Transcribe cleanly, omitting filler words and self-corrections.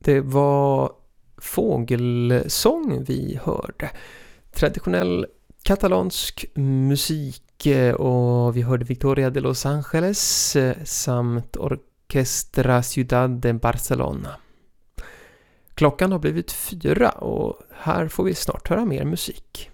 Det var fågelsång vi hörde. Traditionell katalansk musik, och vi hörde Victoria de Los Angeles samt Orquestra Ciudad de Barcelona. Klockan har blivit 4 och här får vi snart höra mer musik.